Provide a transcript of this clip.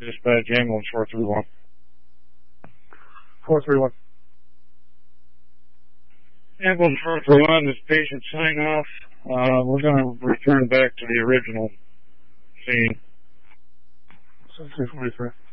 Dispatch ambulance 431. 431. Ambulance 431, this patient sign off. We're going to return back to the original scene. 1743.